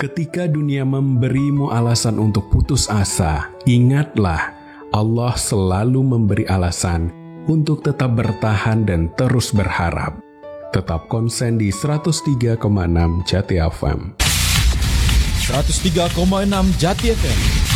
Ketika dunia memberimu alasan untuk putus asa, ingatlah Allah selalu memberi alasan untuk tetap bertahan dan terus berharap. Tetap konsen di 103,6 Jati FM. 103,6 Jati FM.